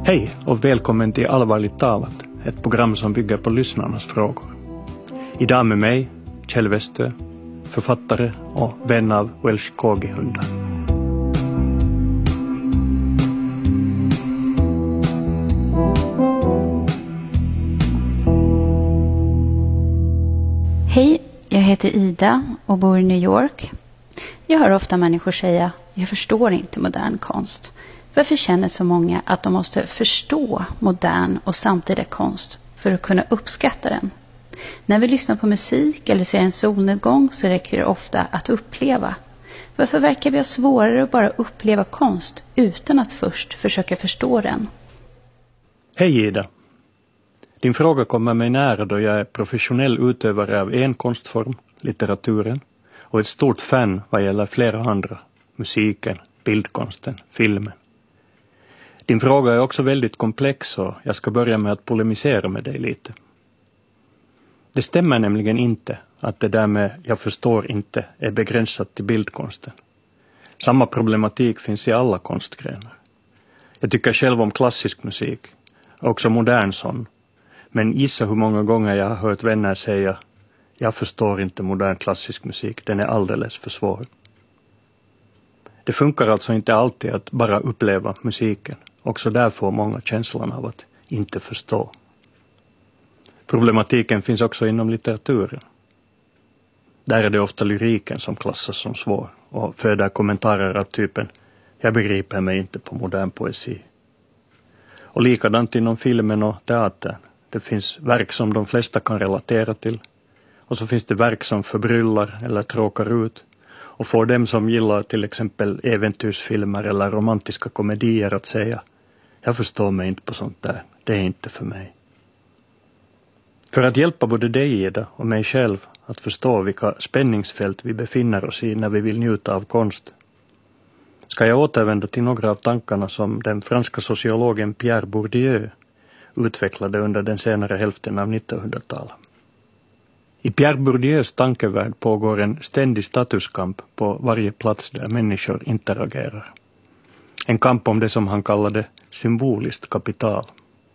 Hej och välkommen till Allvarligt talat, ett program som bygger på lyssnarnas frågor. Idag med mig, Kjell Westö, författare och vän av Welsh Corgi-hundar. Hej, jag heter Ida och bor i New York. Jag hör ofta människor säga, jag förstår inte modern konst. Varför känner så många att de måste förstå modern och samtida konst för att kunna uppskatta den? När vi lyssnar på musik eller ser en solnedgång så räcker det ofta att uppleva. Varför verkar vi ha svårare att bara uppleva konst utan att först försöka förstå den? Hej Ida. Din fråga kommer mig nära då jag är professionell utövare av en konstform, litteraturen, och ett stort fan vad gäller flera andra, musiken, bildkonsten, filmen. Din fråga är också väldigt komplex och jag ska börja med att polemisera med dig lite. Det stämmer nämligen inte att det där med jag förstår inte är begränsat till bildkonsten. Samma problematik finns i alla konstgrenar. Jag tycker själv om klassisk musik, också modern sån. Men gissa hur många gånger jag har hört vänner säga jag förstår inte modern klassisk musik, den är alldeles för svår. Det funkar alltså inte alltid att bara uppleva musiken. Också där får många känslan av att inte förstå. Problematiken finns också inom litteraturen. Där är det ofta lyriken som klassas som svår och föder kommentarer av typen jag begriper mig inte på modern poesi. Och likadant inom filmen och teatern. Det finns verk som de flesta kan relatera till. Och så finns det verk som förbryllar eller tråkar ut. Och får dem som gillar till exempel äventyrsfilmer eller romantiska komedier att säga jag förstår mig inte på sånt där, det är inte för mig. För att hjälpa både dig Ida och mig själv att förstå vilka spänningsfält vi befinner oss i när vi vill njuta av konst ska jag återvända till några av tankarna som den franska sociologen Pierre Bourdieu utvecklade under den senare hälften av 1900-talet. I Pierre Bourdieus tankevärld pågår en ständig statuskamp på varje plats där människor interagerar. En kamp om det som han kallade symboliskt kapital.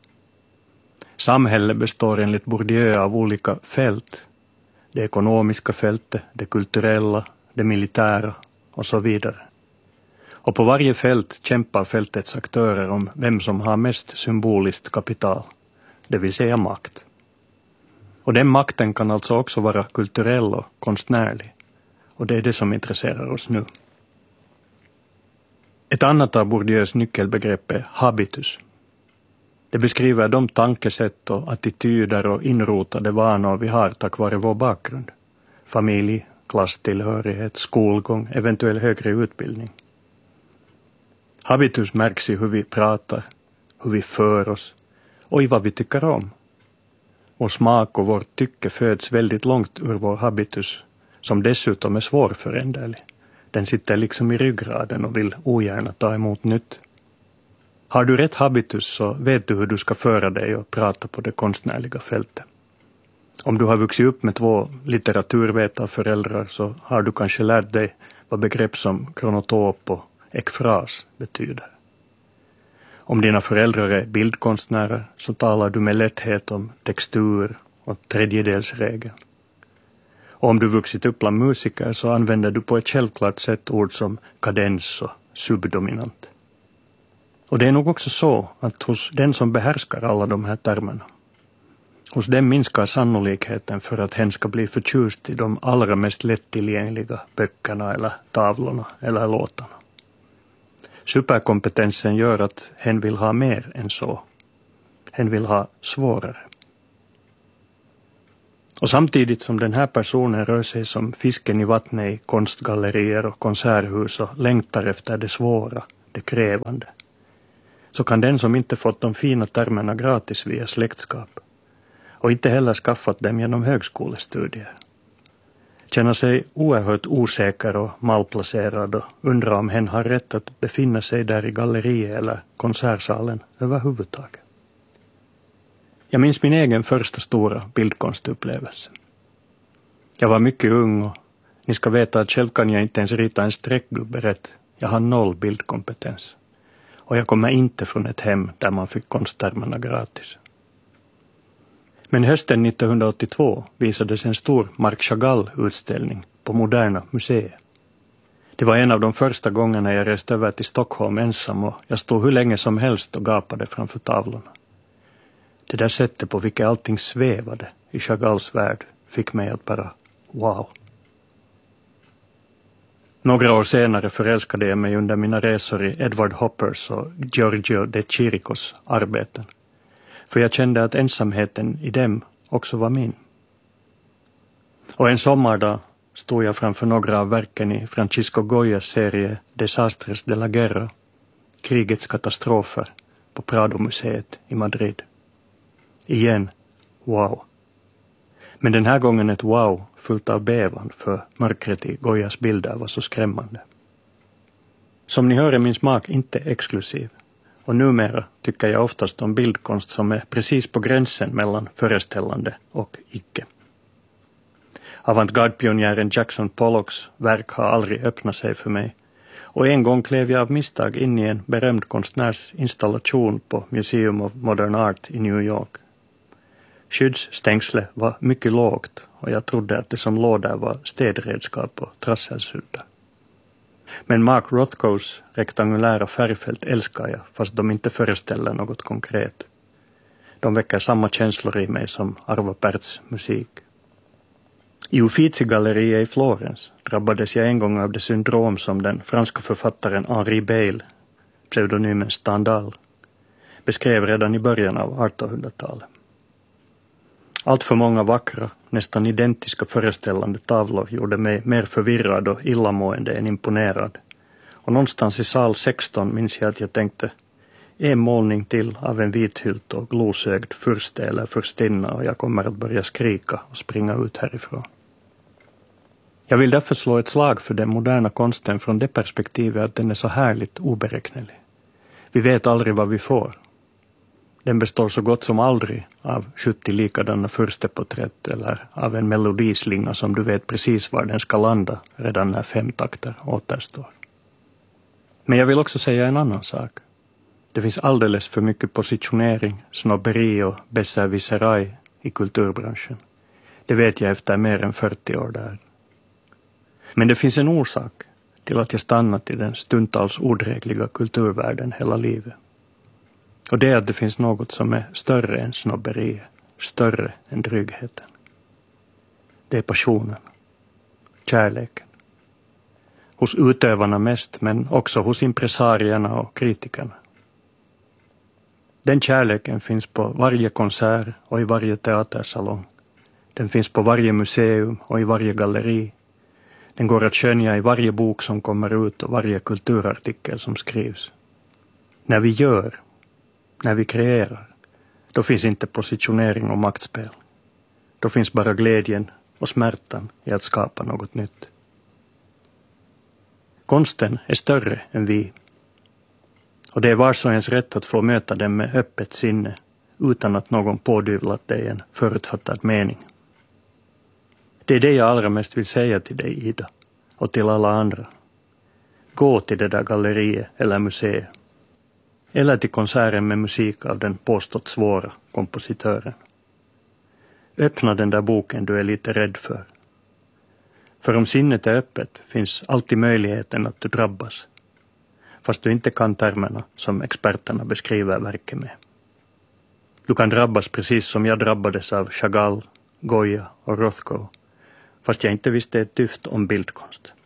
Samhället består enligt Bourdieu av olika fält. Det ekonomiska fältet, det kulturella, det militära och så vidare. Och på varje fält kämpar fältets aktörer om vem som har mest symboliskt kapital, det vill säga makt. Och den makten kan alltså också vara kulturell och konstnärlig. Och det är det som intresserar oss nu. Ett annat av Bourdieus nyckelbegrepp är habitus. Det beskriver de tankesätt och attityder och inrotade vanor vi har tack vare vår bakgrund. Familj, klasstillhörighet, skolgång, eventuell högre utbildning. Habitus märks i hur vi pratar, hur vi för oss och i vad vi tycker om. Vår smak och vårt tycke föds väldigt långt ur vår habitus, som dessutom är svårföränderlig. Den sitter liksom i ryggraden och vill ogärna ta emot nytt. Har du rätt habitus så vet du hur du ska föra dig och prata på det konstnärliga fältet. Om du har vuxit upp med 2 litteraturvetarföräldrar så har du kanske lärt dig vad begrepp som kronotop och ekfras betyder. Om dina föräldrar är bildkonstnärer så talar du med lätthet om textur och tredjedelsregeln. Och om du vuxit upp bland musiker så använder du på ett självklart sätt ord som kadens och subdominant. Och det är nog också så att hos den som behärskar alla de här termerna, hos den minskar sannolikheten för att hen ska bli förtjust i de allra mest lättillgängliga böckerna eller tavlorna eller låtarna. Superkompetensen gör att hen vill ha mer än så. Hen vill ha svårare. Och samtidigt som den här personen rör sig som fisken i vattnet i konstgallerier och konserthus och längtar efter det svåra, det krävande, så kan den som inte fått de fina termerna gratis via släktskap och inte heller skaffat dem genom högskolestudier känna sig oerhört osäker och malplacerad och undra om hen har rätt att befinna sig där i galleriet eller konsertsalen överhuvudtaget. Jag minns min egen första stora bildkonstupplevelse. Jag var mycket ung och ni ska veta att själv kan jag inte ens rita en streckgubbe rätt. Jag har 0 bildkompetens. och jag kommer inte från ett hem där man fick konsttermerna gratis. Men hösten 1982 visades en stor Marc Chagall-utställning på Moderna museet. Det var en av de första gångerna jag reste över till Stockholm ensam och jag stod hur länge som helst och gapade framför tavlorna. Det där sättet på vilket allting svävade i Chagalls värld fick mig att bara wow. Några år senare förälskade jag mig under mina resor i Edward Hoppers och Giorgio de Chiricos arbeten. För jag kände att ensamheten i dem också var min. Och en sommardag stod jag framför några av verken i Francisco Goyas serie Desastres de la Guerra, krigets katastrofer, på Prado-museet i Madrid. Igen, wow. Men den här gången ett wow fullt av bävan, för mörkret i Goyas bilder var så skrämmande. Som ni hör är min smak inte exklusiv. Och numera tycker jag oftast om bildkonst som är precis på gränsen mellan föreställande och icke. Avantgarde-pionjären Jackson Pollocks verk har aldrig öppnat sig för mig. Och en gång klev jag av misstag in i en berömd konstnärs installation på Museum of Modern Art i New York. Skyddsstängslet var mycket lågt och jag trodde att det som låg där var städredskap och trasselsuddar. Men Mark Rothkos rektangulära färgfält älskar jag, fast de inte föreställer något konkret. De väcker samma känslor i mig som Arvo Pärts musik. I Uffizi-galleriet i Florens drabbades jag en gång av det syndrom som den franska författaren Henri Beyle, pseudonymen Stendhal, beskrev redan i början av 1800-talet. Allt för många vackra, nästan identiska föreställande tavlor gjorde mig mer förvirrad och illamående än imponerad. Och någonstans i sal 16 minns jag att jag tänkte, en målning till av en vithylt och glosögd furste eller furstinna och jag kommer att börja skrika och springa ut härifrån. Jag vill därför slå ett slag för den moderna konsten från det perspektivet att den är så härligt oberäknelig. Vi vet aldrig vad vi får. Den består så gott som aldrig av 70 likadana fursteporträtt eller av en melodislinga som du vet precis var den ska landa redan när 5 takter återstår. Men jag vill också säga en annan sak. Det finns alldeles för mycket positionering, snobberi och besserwisseraj i kulturbranschen. Det vet jag efter mer än 40 år där. Men det finns en orsak till att jag stannat i den stundtals odrägliga kulturvärlden hela livet. Och det är att det finns något som är större än snobberiet, större än tryggheten. Det är passionen, kärleken. Hos utövarna mest, men också hos impressarierna och kritikerna. Den kärleken finns på varje konsert och i varje teatersalong. Den finns på varje museum och i varje galleri. Den går att skönja i varje bok som kommer ut och varje kulturartikel som skrivs. När vi gör, när vi kreerar, då finns inte positionering och maktspel. Då finns bara glädjen och smärtan i att skapa något nytt. Konsten är större än vi. Och det är vars och ens rätt att få möta den med öppet sinne utan att någon pådyvlat dig en förutfattad mening. Det är det jag allra mest vill säga till dig, Ida, och till alla andra. Gå till det där galleriet eller museet. Eller till konserten med musik av den påstått svåra kompositören. Öppna den där boken du är lite rädd för. För om sinnet är öppet finns alltid möjligheten att du drabbas. Fast du inte kan termerna som experterna beskriver verket med. Du kan drabbas precis som jag drabbades av Chagall, Goya och Rothko. Fast jag inte visste ett dyft om bildkonst.